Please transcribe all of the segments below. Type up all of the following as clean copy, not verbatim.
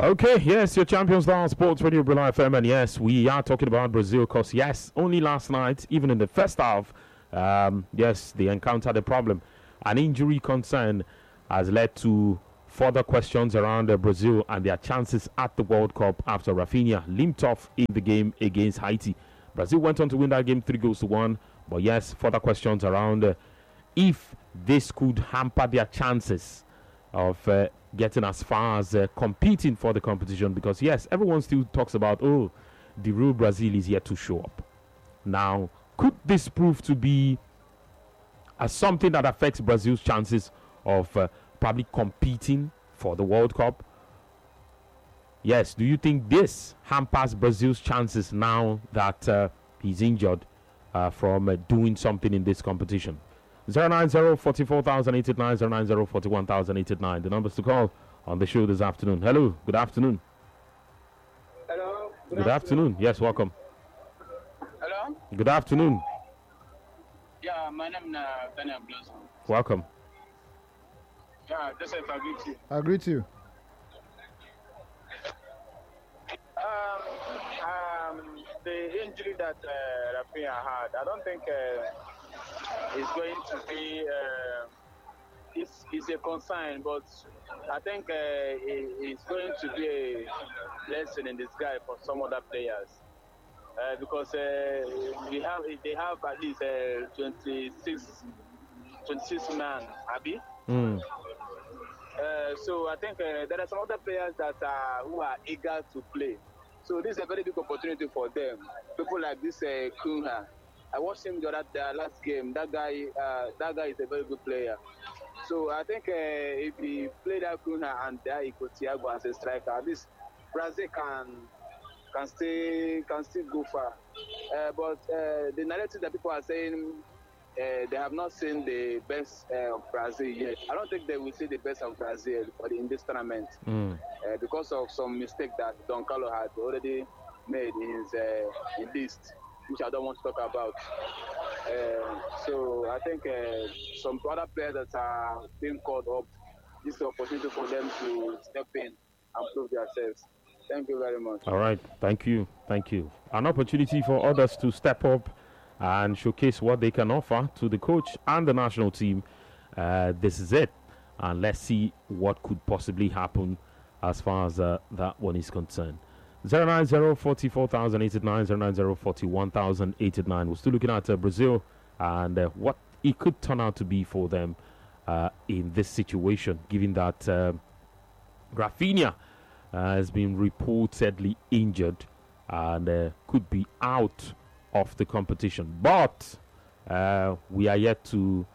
Okay, yes, your Champions League Sports Radio Brilliant FM, and yes, we are talking about Brazil because yes, only last night, even in the first half, yes, they encountered a problem. An injury concern has led to further questions around Brazil and their chances at the World Cup after Rafinha limped off in the game against Haiti. Brazil went on to win that game 3-1, but yes, further questions around if this could hamper their chances of getting as far as competing for the competition, because yes, everyone still talks about, oh, the real Brazil is yet to show up. Now, could this prove to be something that affects Brazil's chances of probably competing for the World Cup? Yes, do you think this hampers Brazil's chances now that he's injured from doing something in this competition? 090-44,089, 090-41,089. The numbers to call on the show this afternoon. Hello, good afternoon. Hello. Good afternoon. Yes, welcome. Hello. Good afternoon. Yeah, my name is Daniel Blossom. Welcome. Yeah, Joseph, I greet you. I greet you. The injury that Rafinha had, I don't think is going to be it's a concern, but I think it's going to be a blessing in disguise for some other players because they have at least 26 man, Abi. So I think there are some other players that who are eager to play. So this is a very big opportunity for them. People like this Cunha. I watched him the last game. That guy is a very good player. So I think if he played that Cunha and there he could Thiago as a striker, at least Brazil can still go far. But the narrative that people are saying they have not seen the best of Brazil yet. I don't think they will see the best of Brazil in this tournament because of some mistake that Don Carlo had already made in his list, which I don't want to talk about. So I think some other players that are being called up, this is an opportunity for them to step in and prove themselves. Thank you very much. All right, thank you. An opportunity for others to step up and showcase what they can offer to the coach and the national team. This is it, and let's see what could possibly happen as far as that one is concerned. 090-44,089, 090-41,089. We're still looking at Brazil and what it could turn out to be for them in this situation, given that Rafinha has been reportedly injured and could be out of the competition. But we are yet to,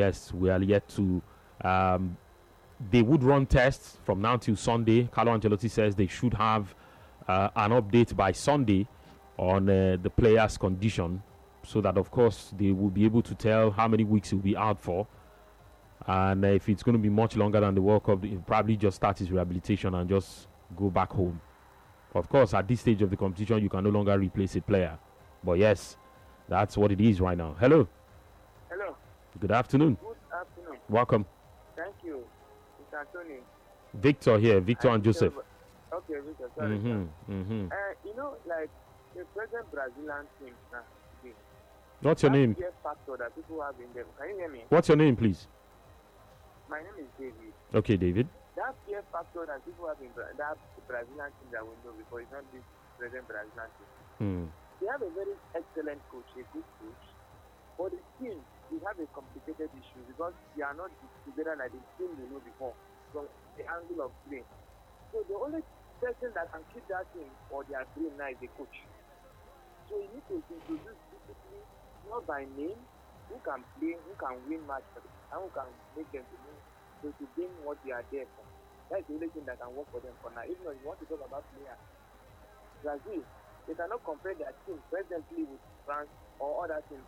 they would run tests from now till Sunday. Carlo Ancelotti says they should have an update by Sunday on the player's condition, so that of course they will be able to tell how many weeks he'll be out for, and if it's going to be much longer than the World Cup, he'll probably just start his rehabilitation and just go back home. Of course, at this stage of the competition, you can no longer replace a player, but yes, that's what it is right now. Hello. Good afternoon. Welcome. Thank you. It's Anthony. Victor here, Victor and Joseph. Okay, Victor, sorry. You know, like the present Brazilian team now. What's your name? Factor that people have in them. Can you hear me? What's your name, please? My name is David. Okay, David. That fear factor that people have in that Brazilian team that we know before is not this present Brazilian team. They have a very excellent coach, a good coach. But the team, we have a complicated issue because they are not together like the team we know before from the angle of play. So the only person that can keep that team or their dream now is the coach. So you need to introduce discipline, not by name, who can play, who can win matches, and who can make them to bring what they are there for. That's the only thing that can work for them for now. Even though you want to talk about players, Brazil, they cannot compare their team presently with France or other teams.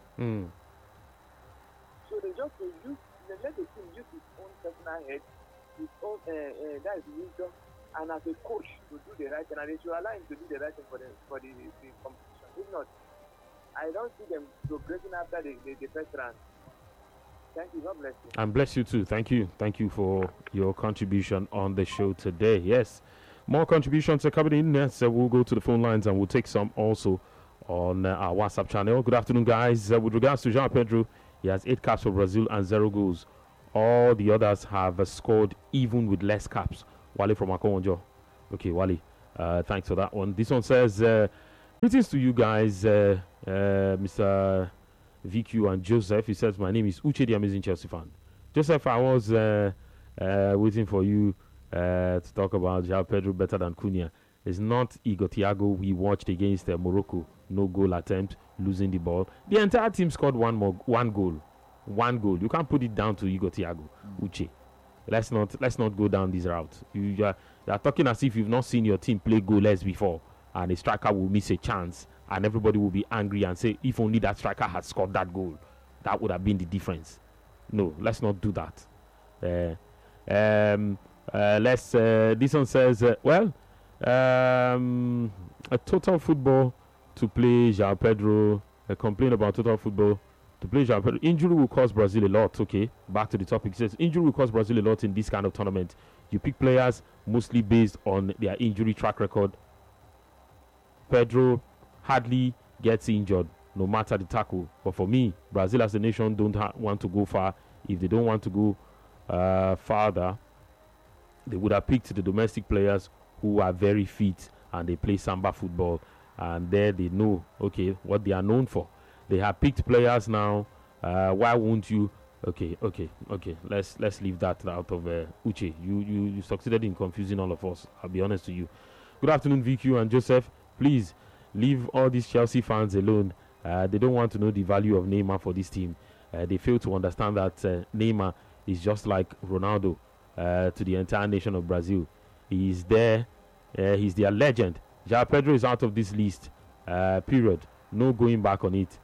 So they just let the team use his own personal head, his own that is wisdom, and as a coach to do the right thing, and they should allow him to do the right thing for the competition. If not, I don't see them progressing after the first round. Thank you. God bless you. And bless you too. Thank you for your contribution on the show today. Yes. More contributions are coming in. Yes, we'll go to the phone lines and we'll take some also on our WhatsApp channel. Good afternoon, guys. With regards to João Pedro, he has 8 caps for Brazil and 0 goals. All the others have scored even with less caps. Wale from Akonjo. Okay, Wale. Thanks for that one. This one says, greetings to you guys, Mr. VQ and Joseph. He says, my name is Uche, the amazing Chelsea fan. Joseph, I was waiting for you to talk about João Pedro better than Cunha. It's not Igor Thiago we watched against Morocco. No goal attempt, losing the ball. The entire team scored one goal. One goal. You can't put it down to Igor Thiago. Uche. Let's not go down this route. You are talking as if you've not seen your team play goalless before, and a striker will miss a chance, and everybody will be angry and say, if only that striker had scored that goal, that would have been the difference. No, let's not do that. This one says, a total football to play João Pedro. A complaint about total football to play João Pedro. Injury will cost Brazil a lot. Okay, back to the topic. It says injury will cost Brazil a lot in this kind of tournament. You pick players mostly based on their injury track record. Pedro hardly gets injured, no matter the tackle. But for me, Brazil as a nation don't want to go far. If they don't want to go farther, they would have picked the domestic players who are very fit and they play samba football, and there they know what they are known for. They have picked players now. Why won't you? Okay. Let's leave that out of Uche. You succeeded in confusing all of us. I'll be honest to you. Good afternoon, VQ and Joseph. Please leave all these Chelsea fans alone. They don't want to know the value of Neymar for this team. They fail to understand that Neymar is just like Ronaldo to the entire nation of Brazil. He is there. He's their legend. João Pedro is out of this list. Period. No going back on it.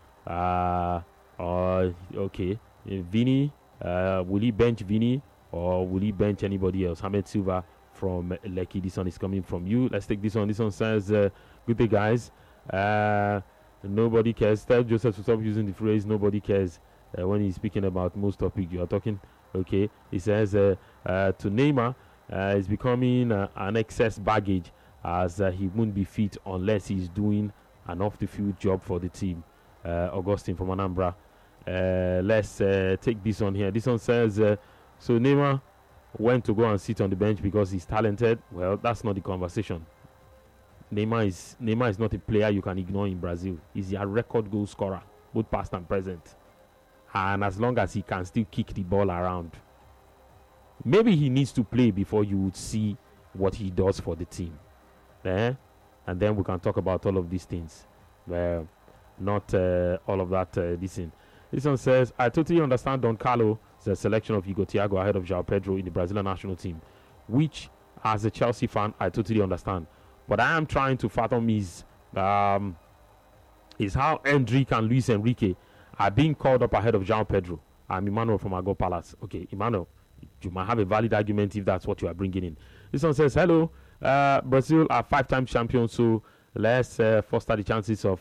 Okay. Vini, will he bench Vini or will he bench anybody else? Hamed Silva from Lekki. This one is coming from you. Let's take this one. This one says, good day, guys. Nobody cares. Tell Joseph to stop using the phrase nobody cares when he's speaking about most topics you are talking. Okay. He says, to Neymar, is becoming an excess baggage as he won't be fit unless he's doing an off-the-field job for the team. Augustine from Anambra. Let's take this one here. This one says, so Neymar went to go and sit on the bench because he's talented. Well, that's not the conversation. Neymar is not a player you can ignore in Brazil. He's a record goal scorer, both past and present. And as long as he can still kick the ball around, maybe he needs to play before you would see what he does for the team. And then we can talk about all of these things. Well, not all of that. This one says, I totally understand Don Carlo's selection of Igor Thiago ahead of João Pedro in the Brazilian national team, which, as a Chelsea fan, I totally understand. But I am trying to fathom is how Endrick and Luis Enrique are being called up ahead of João Pedro. I'm Emmanuel from Agor Palace. Okay, Emmanuel, you might have a valid argument if that's what you are bringing in. This one says, hello, Brazil are 5-time champions, so let's foster the chances of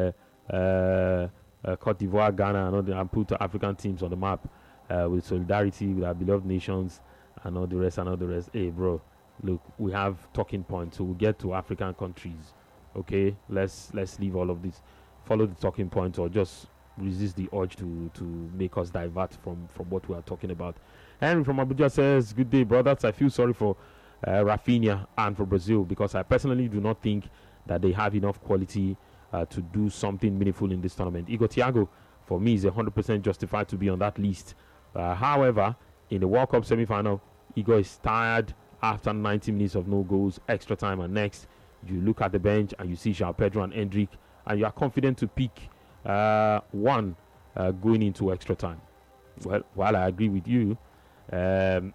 Cote d'Ivoire, Ghana, and put African teams on the map with solidarity with our beloved nations and all the rest. Hey, bro, look, we have talking points, so we'll get to African countries. Okay, let's leave all of this. Follow the talking points, or just resist the urge to make us divert from what we are talking about. Henry from Abuja says, good day, brothers. I feel sorry for Rafinha and for Brazil because I personally do not think that they have enough quality to do something meaningful in this tournament. Igor Thiago, for me, is 100% justified to be on that list. However, in the World Cup semi-final, Igor is tired after 90 minutes of no goals, extra time, and next, you look at the bench and you see João Pedro and Endrick, and you are confident to pick one going into extra time. Well, while I agree with you, okay,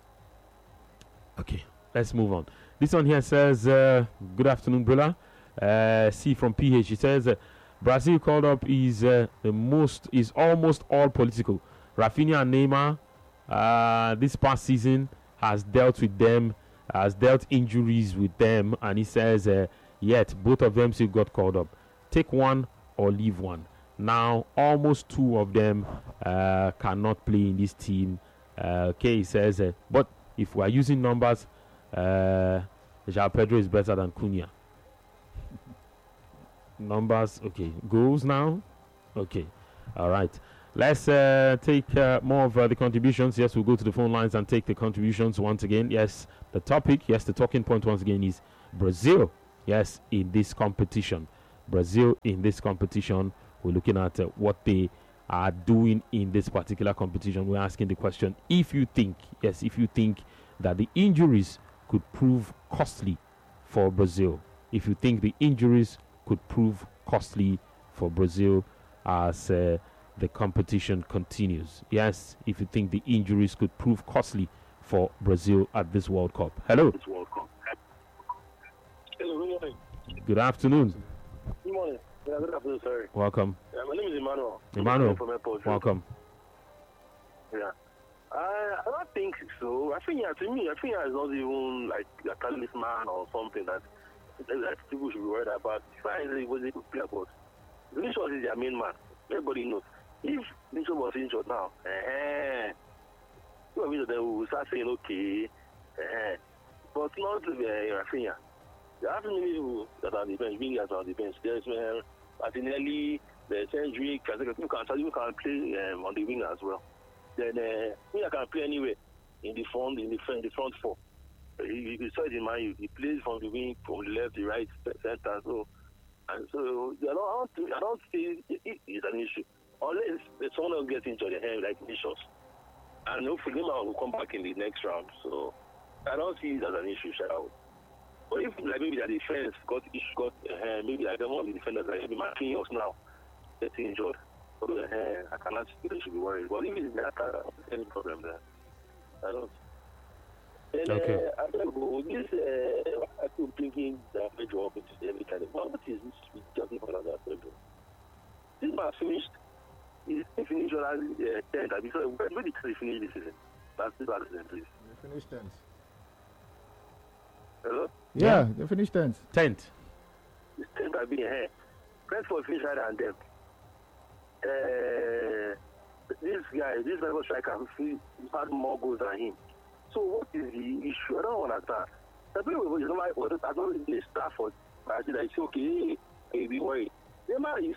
let's move on. This one here says, good afternoon, Brilla. C from PH. He says, Brazil called up is almost all political. Rafinha and Neymar, this past season has dealt injuries with them, and he says, yet both of them still got called up. Take one or leave one. Now, almost two of them cannot play in this team. Okay, he says, but if we are using numbers, João Pedro is better than Cunha. Numbers, okay. Goals now, okay. All right. Let's take more of the contributions. Yes, we'll go to the phone lines and take the contributions once again. Yes, the topic, yes, the talking point once again is Brazil. Yes, in this competition. Brazil in this competition. We're looking at what they are doing in this particular competition. We're asking the question, if you think that the injuries could prove costly for Brazil. If you think the injuries could prove costly for Brazil as the competition continues. Yes, if you think the injuries could prove costly for Brazil at this World Cup. Hello. Hello, good morning. Good afternoon. Good morning. Yeah, good afternoon, sorry. Welcome. My name is Emmanuel. Emmanuel, from Airport. welcome. Yeah. I don't think so. I think to me, is not even like a talisman or something that people should be worried about. He was able to play about. Vinicius is their main man. Everybody knows. If Vinicius was injured now, they will start saying, okay, but not Rafinha. There are many people that are on the bench, wingers on the bench. There's Martinelli, there's Hendrick, people can play on the wing as well. Then winger can play anywhere in the front four. You saw it in Man U. He plays from the wing, from the left, the right, center. So I don't see it's an issue unless someone else gets into the hand like Vinicius, and hopefully Neymar will come back in the next round. So I don't see it as an issue, Shao. But if like maybe the defense maybe like one of the defenders like maybe Marquinhos now gets injured, I cannot say they should be worried. But if it's that any problem there, I don't. And, okay. I don't know. This I keep thinking that Pedro up into every kind of what is this talking about that Pedro? This match finished. Is finished on 10th. Because when did they finish this season? That's the bad season, please. They finished 10th. Hello? Yeah, they finished 10th. 10th. It's 10th I've been here. Brentford finished higher than them. This level striker, he had more goals than him. So what is the issue? I don't understand. The people is not like, I don't think they start for Brazil. It's okay, be worried. Neymar is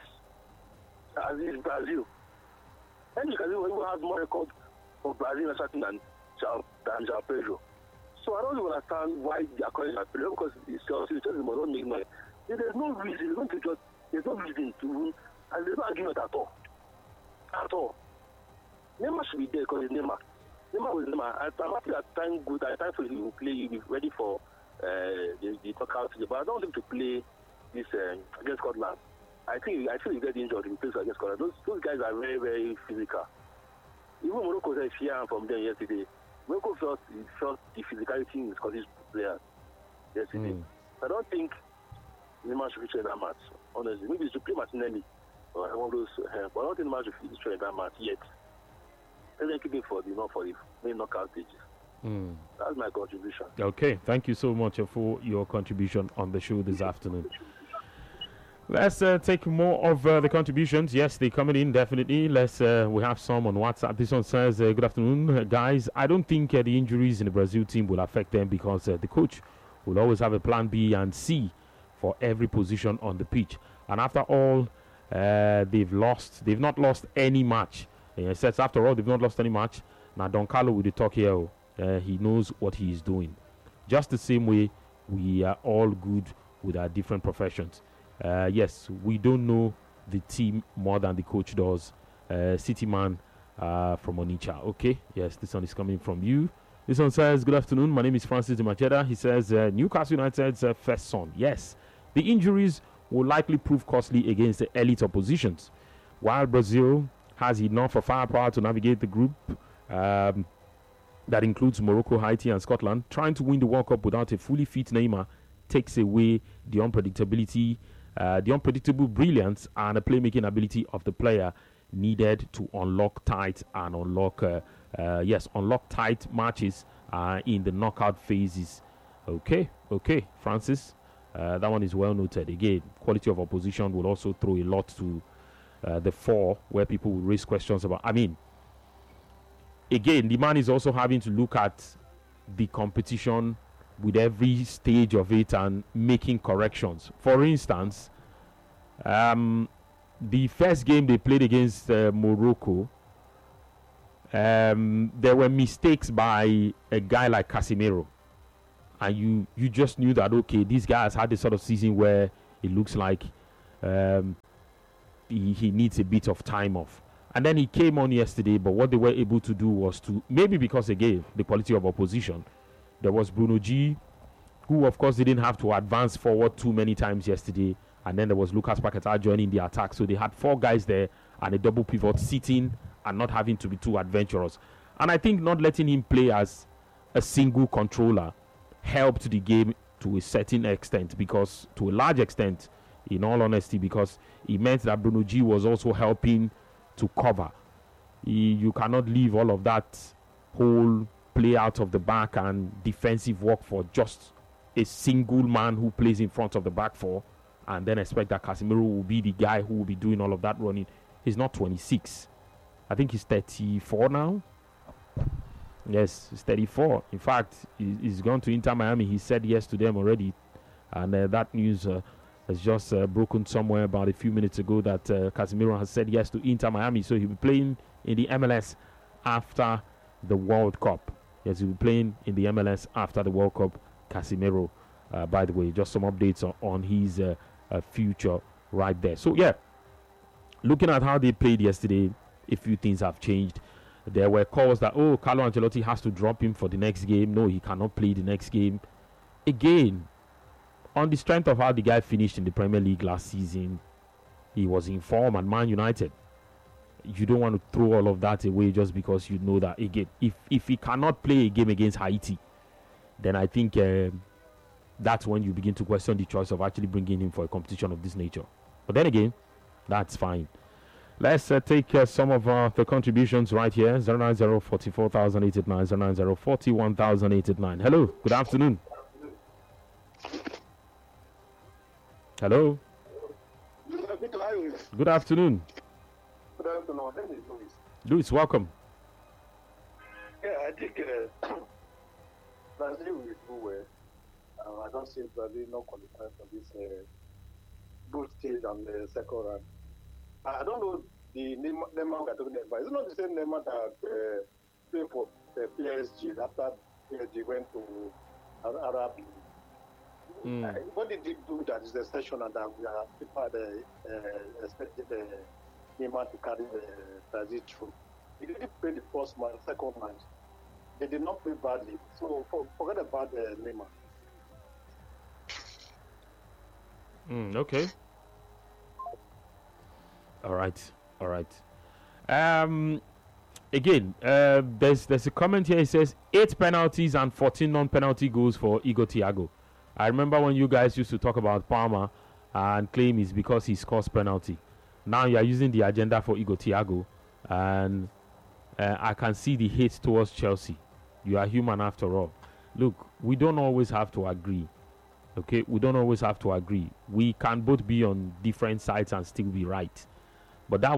Brazil. And you can see who has more records for Brazil than João Pedro. So I don't even understand why they are calling that Pedro, because it's just not make money. There's no reason. There's no reason to, and there's no argument at all. At all. Neymar should be there because it's Neymar. Neymar was Neymar. I'm happy that time for him to play. He'll be ready for the knockout. But I don't want him to play this against Scotland. I think he get injured. He plays against Scotland. Those guys are very, very physical. Even Morocco said fear from them yesterday. Morocco felt the physicality in Scottish players yesterday. I don't think Neymar should feature in that match. Honestly, maybe he should play Martinelli or one of those. But I don't think Neymar should feature in that match yet. Let's keep it for the main knockout stages. That's my contribution. Okay, thank you so much for your contribution on the show this afternoon. Let's take more of the contributions. Yes, they're coming in, definitely. We have some on WhatsApp. This one says, good afternoon, guys. I don't think the injuries in the Brazil team will affect them because the coach will always have a plan B and C for every position on the pitch. And after all, they've not lost any match. He says, after all, they've not lost any match. Now, Don Carlo will talk here. He knows what he is doing. Just the same way, we are all good with our different professions. Yes, we don't know the team more than the coach does. City man from Onitsha. Okay, yes, this one is coming from you. This one says, good afternoon, my name is Francis de Macheda. He says, Newcastle United's first son. Yes, the injuries will likely prove costly against the elite oppositions. While Brazil has enough of firepower to navigate the group that includes Morocco, Haiti, and Scotland, trying to win the World Cup without a fully fit Neymar takes away the unpredictable brilliance and the playmaking ability of the player needed to unlock tight matches in the knockout phases. Okay, Francis, that one is well noted. Again, quality of opposition will also throw a lot to the fore, where people will raise questions about. Again, the man is also having to look at the competition with every stage of it and making corrections. For instance, the first game they played against Morocco, there were mistakes by a guy like Casemiro, and you just knew that, okay, this guy has had this sort of season where it looks like he needs a bit of time off. And then he came on yesterday, but what they were able to do was to, maybe because again the quality of opposition, there was Bruno G, who of course didn't have to advance forward too many times yesterday, and then there was Lucas Paquetá joining the attack. So they had 4 guys there and a double pivot sitting and not having to be too adventurous. And I think not letting him play as a single controller helped the game to a certain extent, because to a large extent, in all honesty, because it meant that Bruno G was also helping to cover. You cannot leave all of that whole play out of the back and defensive work for just a single man who plays in front of the back four, and then expect that Casemiro will be the guy who will be doing all of that running. He's not 26. I think he's 34 now. Yes, he's 34. In fact, he's gone to Inter Miami. He said yes to them already. And that news has just broken somewhere about a few minutes ago that Casemiro has said yes to Inter Miami. So he'll be playing in the MLS after the World Cup. Yes, he'll be playing in the MLS after the World Cup, Casemiro. By the way, just some updates on his future right there. So, yeah, looking at how they played yesterday, a few things have changed. There were calls that, Carlo Ancelotti has to drop him for the next game. No, he cannot play the next game. Again, on the strength of how the guy finished in the Premier League last season, he was in form at Man United. You don't want to throw all of that away just because you know that, again, if he cannot play a game against Haiti, then I think that's when you begin to question the choice of actually bringing him for a competition of this nature. But then again, that's fine. Let's take some of the contributions right here. 090-44,889, 090-41,889. Hello, good afternoon. Hello. Good afternoon. Good afternoon. This is Louis. Louis, welcome. Yeah, I think Brazil will do well. I don't see Brazil not qualified for this group stage on the second round. I don't know the Neymar we are talking about. It's not the same Neymar that played for PSG after PSG went to Arab League. What did he do that is exceptional that we are expected Neymar to carry Brazil through? He didn't play the first match, second match. They did not play badly. So forget about Neymar. Okay. All right. Again, there's a comment here. It says 8 penalties and 14 non-penalty goals for Igor Thiago. I remember when you guys used to talk about Palmer and claim it's because he scores penalty. Now you are using the agenda for Igor Thiago, and I can see the hate towards Chelsea. You are human after all. Look, we don't always have to agree. Okay, we don't always have to agree. We can both be on different sides and still be right. But that